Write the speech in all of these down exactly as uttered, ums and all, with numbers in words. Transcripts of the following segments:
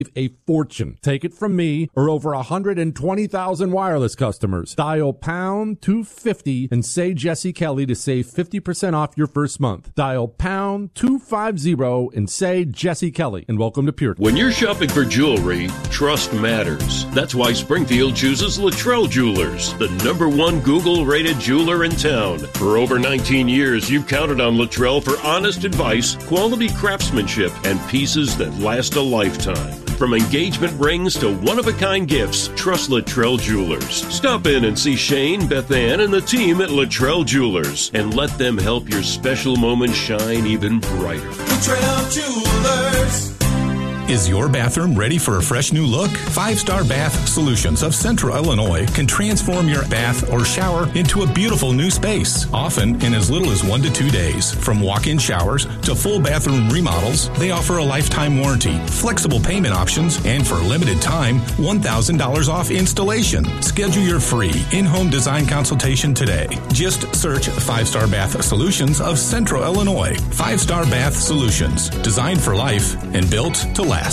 a fortune. Take it from me or over one hundred twenty thousand wireless customers. Dial pound two fifty and say Jesse Kelly to save fifty percent off your first month. Dial pound two fifty and say Jesse Kelly, and welcome to Pure. When you're shopping for jewelry, trust matters. That's why Springfield chooses Luttrell Jewelers, the number one Google-rated jeweler in town. For over nineteen years, you've counted on Luttrell for honest advice, quality craftsmanship, and pieces that last a lifetime. From engagement rings to one-of-a-kind gifts, trust Luttrell Jewelers. Stop in and see Shane, Beth Ann, and the team at Luttrell Jewelers, and let them help your special moments shine even brighter. Luttrell Jewelers. Is your bathroom ready for a fresh new look? Five Star Bath Solutions of Central Illinois can transform your bath or shower into a beautiful new space, often in as little as one to two days. From walk-in showers to full bathroom remodels, they offer a lifetime warranty, flexible payment options, and for a limited time, one thousand dollars off installation. Schedule your free in-home design consultation today. Just search Five Star Bath Solutions of Central Illinois. Five Star Bath Solutions, designed for life and built to last.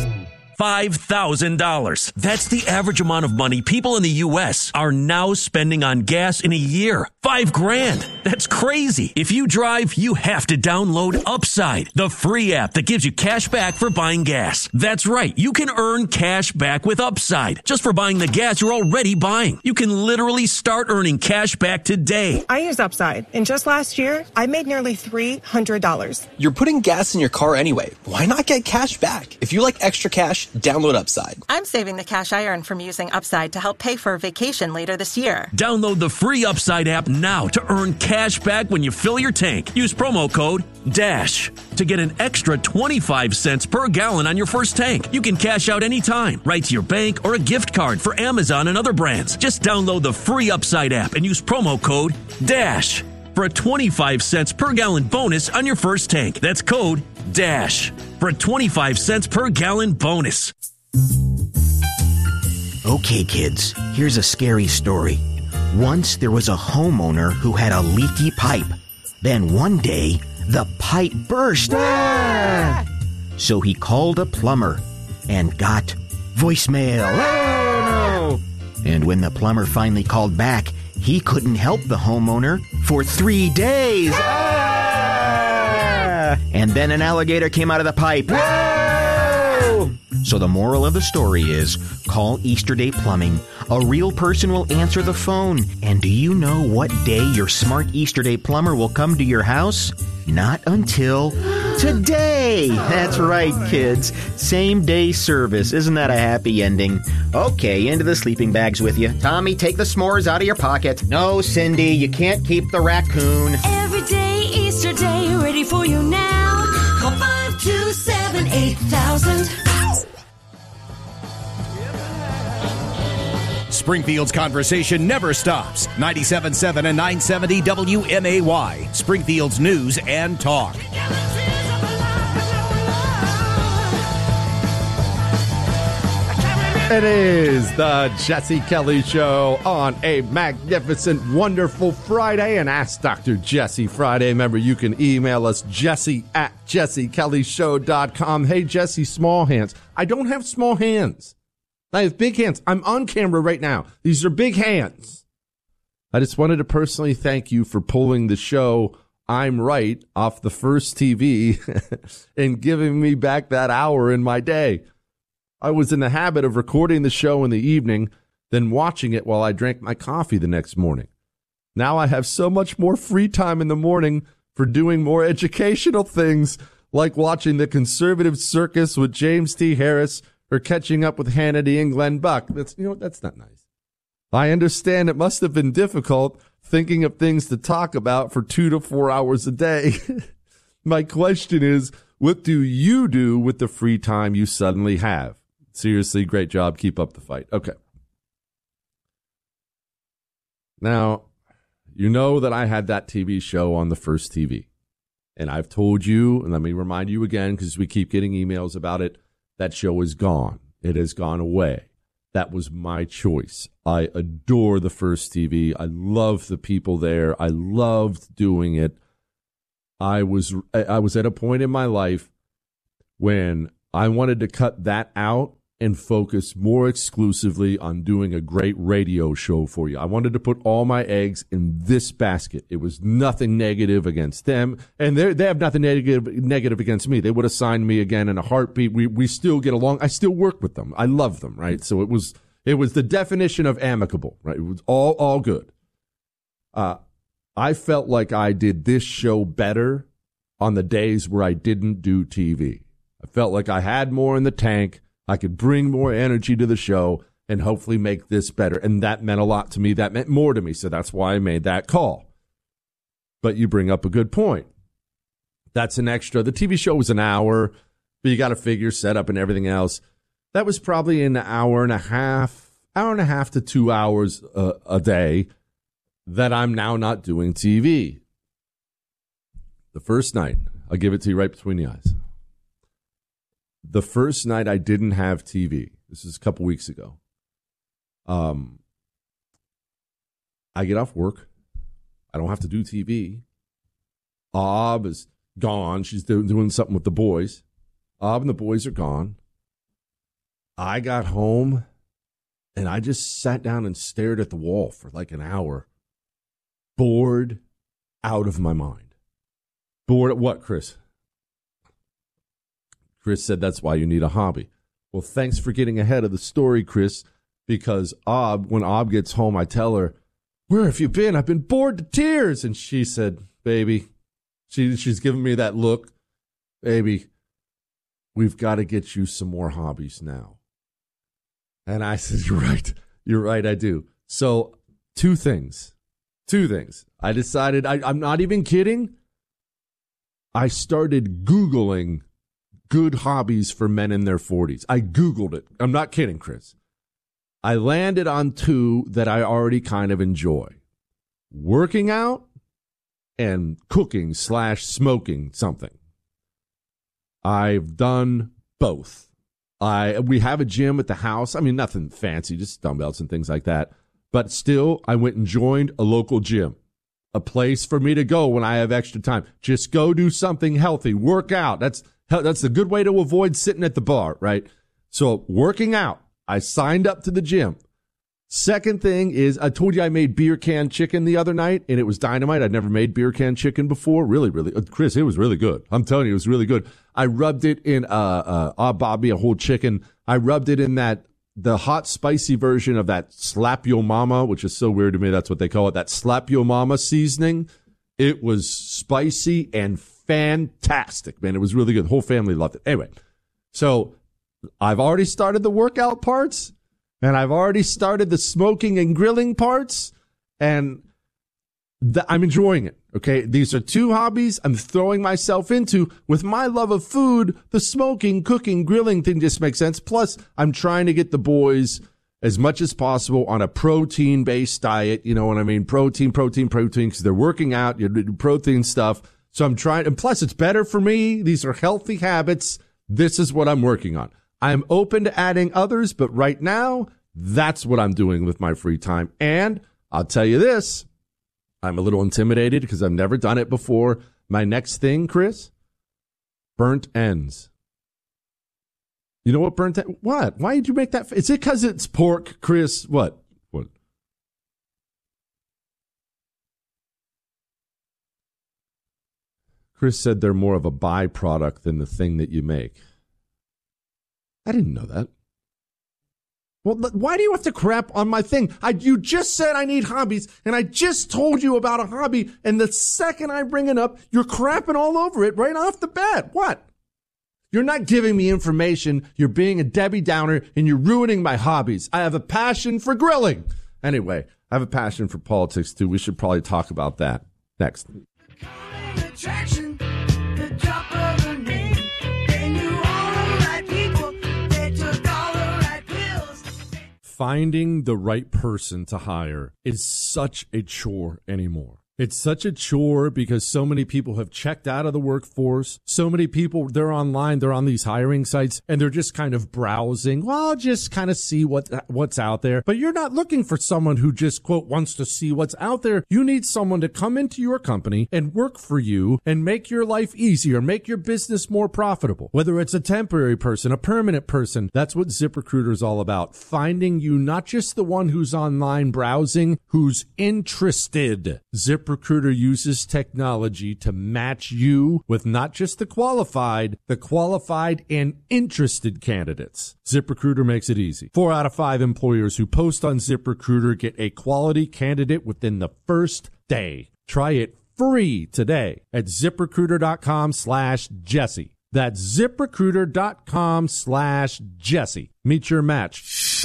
five thousand dollars. That's the average amount of money people in the U S are now spending on gas in a year. Five grand. That's crazy. If you drive, you have to download Upside, the free app that gives you cash back for buying gas. That's right. You can earn cash back with Upside just for buying the gas you're already buying. You can literally start earning cash back today. I use Upside, and just last year, I made nearly three hundred dollars. You're putting gas in your car anyway. Why not get cash back? If you like extra cash, download Upside. I'm saving the cash I earn from using Upside to help pay for a vacation later this year. Download the free Upside app now to earn cash back when you fill your tank. Use promo code DASH to get an extra twenty-five cents per gallon on your first tank. You can cash out anytime, right to your bank or a gift card for Amazon and other brands. Just download the free Upside app and use promo code DASH for a twenty-five cents per gallon bonus on your first tank. That's code DASH for a twenty-five cents per gallon bonus. Okay, kids, here's a scary story. Once there was a homeowner who had a leaky pipe. Then one day, the pipe burst. Ah! So he called a plumber and got voicemail. Oh, no! And when the plumber finally called back, he couldn't help the homeowner for three days. Ah! And then an alligator came out of the pipe. Oh! So the moral of the story is, call Easterday Plumbing. A real person will answer the phone. And do you know what day your smart Easterday plumber will come to your house? Not until today. That's right, kids. Same day service. Isn't that a happy ending? Okay, into the sleeping bags with you. Tommy, take the s'mores out of your pocket. No, Cindy, you can't keep the raccoon. Every day, Easter Day, ready for you now. Call five two seven eight thousand. Springfield's conversation never stops. ninety-seven point seven and nine seventy W M A Y. Springfield's news and talk. It is the Jesse Kelly Show on a magnificent, wonderful Friday, and Ask Doctor Jesse Friday. Remember, you can email us, Jesse at jesse kelly show dot com. Hey, Jesse, small hands. I don't have small hands. I have big hands. I'm on camera right now. These are big hands. I just wanted to personally thank you for pulling the show I'm Right off the First T V and giving me back that hour in my day. I was in the habit of recording the show in the evening, then watching it while I drank my coffee the next morning. Now I have so much more free time in the morning for doing more educational things, like watching The Conservative Circus with James T. Harris, or catching up with Hannity and Glenn Buck. That's, you know, that's not nice. I understand it must have been difficult thinking of things to talk about for two to four hours a day. My question is, what do you do with the free time you suddenly have? Seriously, great job. Keep up the fight. Okay. Now, you know that I had that T V show on the First T V. And I've told you, and let me remind you again, because we keep getting emails about it, that show is gone. It has gone away. That was my choice. I adore the First T V. I love the people there. I loved doing it. I was I was at a point in my life when I wanted to cut that out and focus more exclusively on doing a great radio show for you. I wanted to put all my eggs in this basket. It was nothing negative against them, and they they have nothing negative negative against me. They would have signed me again in a heartbeat. We we still get along. I still work with them. I love them, right? So it was it was the definition of amicable, right? It was all all good. Uh, I felt like I did this show better on the days where I didn't do T V. I felt like I had more in the tank. I could bring more energy to the show and hopefully make this better. And that meant a lot to me. That meant more to me. So that's why I made that call. But you bring up a good point. That's an extra. The T V show was an hour, but you got to figure setup and everything else. That was probably an hour and a half, hour and a half to two hours a, a day that I'm now not doing T V. The first night, I'll give it to you right between the eyes. The first night I didn't have T V, this is a couple weeks ago, um, I get off work. I don't have to do T V. Ob is gone. She's doing, doing something with the boys. Ob and the boys are gone. I got home, and I just sat down and stared at the wall for like an hour, bored out of my mind. Bored at what, Chris? Chris said that's why you need a hobby. Well, thanks for getting ahead of the story, Chris, because Ob, when Ob gets home, I tell her, where have you been? I've been bored to tears. And she said, baby, she, she's giving me that look, baby, we've got to get you some more hobbies now. And I said, you're right. You're right, I do. So two things. Two things. I decided, I, I'm not even kidding. I started Googling good hobbies for men in their forties. I Googled it. I'm not kidding, Chris. I landed on two that I already kind of enjoy. Working out and cooking slash smoking something. I've done both. I we have a gym at the house. I mean, nothing fancy, just dumbbells and things like that. But still, I went and joined a local gym. A place for me to go when I have extra time. Just go do something healthy. Work out. That's That's a good way to avoid sitting at the bar, right? So working out, I signed up to the gym. Second thing is, I told you I made beer can chicken the other night, and it was dynamite. I'd never made beer can chicken before. Really, really, uh, Chris, it was really good. I'm telling you, it was really good. I rubbed it in uh, uh, ah Bobby, a whole chicken. I rubbed it in that the hot, spicy version of that Slap Yo Mama, which is so weird to me. That's what they call it. That Slap Yo Mama seasoning. It was spicy and fantastic, man. It was really good. The whole family loved it. Anyway, so I've already started the workout parts, and I've already started the smoking and grilling parts, and the, I'm enjoying it. Okay, these are two hobbies I'm throwing myself into. With my love of food, the smoking, cooking, grilling thing just makes sense. Plus, I'm trying to get the boys as much as possible on a protein-based diet. You know what I mean? Protein, protein, protein, because they're working out. You do protein stuff. So I'm trying, and plus it's better for me. These are healthy habits. This is what I'm working on. I'm open to adding others, but right now, that's what I'm doing with my free time. And I'll tell you this, I'm a little intimidated because I've never done it before. My next thing, Chris, burnt ends. You know what burnt ends? What? Why did you make that? Is it because it's pork, Chris? What? What? Chris said they're more of a byproduct than the thing that you make. I didn't know that. Well, why do you have to crap on my thing? I, you just said I need hobbies, and I just told you about a hobby, and the second I bring it up, you're crapping all over it right off the bat. What? You're not giving me information. You're being a Debbie Downer, and you're ruining my hobbies. I have a passion for grilling. Anyway, I have a passion for politics, too. We should probably talk about that next. Attraction, the drop of a name. They knew all the right people. They took all the right pills. Finding the right person to hire is such a chore anymore. It's such a chore because so many people have checked out of the workforce. So many people, they're online, they're on these hiring sites, and they're just kind of browsing. Well, just kind of see what what's out there. But you're not looking for someone who just, quote, wants to see what's out there. You need someone to come into your company and work for you and make your life easier, make your business more profitable. Whether it's a temporary person, a permanent person, that's what ZipRecruiter is all about. Finding you not just the one who's online browsing, who's interested. ZipRecruiter uses technology to match you with not just the qualified, the qualified and interested candidates. ZipRecruiter makes it easy. Four out of five employers who post on ZipRecruiter get a quality candidate within the first day. Try it free today at ZipRecruiter.com slash Jesse. That's ZipRecruiter.com slash Jesse. Meet your match.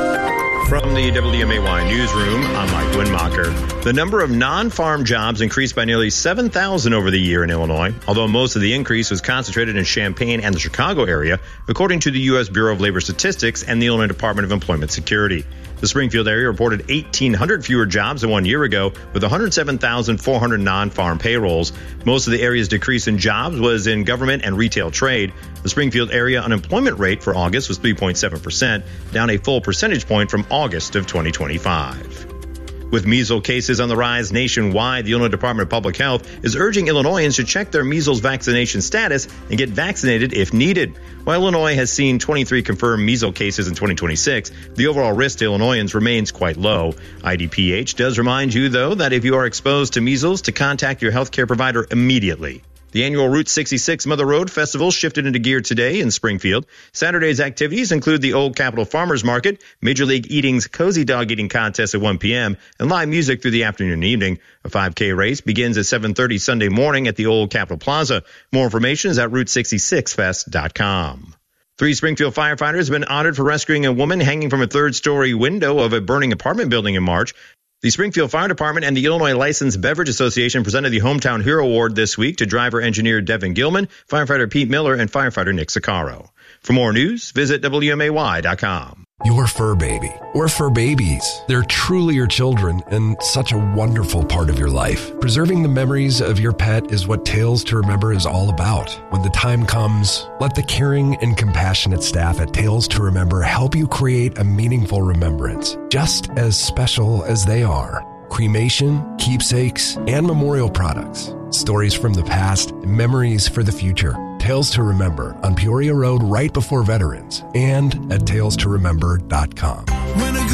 From the W M A Y newsroom, I'm Mike Winmacher. The number of non-farm jobs increased by nearly seven thousand over the year in Illinois, although most of the increase was concentrated in Champaign and the Chicago area, according to the U S Bureau of Labor Statistics and the Illinois Department of Employment Security. The Springfield area reported eighteen hundred fewer jobs than one year ago, with one hundred seven thousand four hundred non-farm payrolls. Most of the area's decrease in jobs was in government and retail trade. The Springfield area unemployment rate for August was three point seven percent, down a full percentage point from August of twenty twenty-five. With measles cases on the rise nationwide, the Illinois Department of Public Health is urging Illinoisans to check their measles vaccination status and get vaccinated if needed. While Illinois has seen twenty-three confirmed measles cases in twenty twenty-six, the overall risk to Illinoisans remains quite low. I D P H does remind you, though, that if you are exposed to measles, to contact your healthcare provider immediately. The annual Route sixty-six Mother Road Festival shifted into gear today in Springfield. Saturday's activities include the Old Capitol Farmers Market, Major League Eating's Cozy Dog Eating Contest at one p.m., and live music through the afternoon and evening. A five K race begins at seven thirty Sunday morning at the Old Capitol Plaza. More information is at route sixty-six fest dot com. Three Springfield firefighters have been honored for rescuing a woman hanging from a third-story window of a burning apartment building in March. The Springfield Fire Department and the Illinois Licensed Beverage Association presented the Hometown Hero Award this week to driver engineer Devin Gilman, firefighter Pete Miller, and firefighter Nick Sicaro. For more news, visit W M A Y dot com. Your fur baby, or fur babies. They're truly your children and such a wonderful part of your life. Preserving the memories of your pet is what Tales to Remember is all about. When the time comes, let the caring and compassionate staff at Tales to Remember help you create a meaningful remembrance, just as special as they are. Cremation, keepsakes, and memorial products. Stories from the past, memories for the future. Tales to Remember on Peoria Road right before Veterans and at tales to remember dot com. When a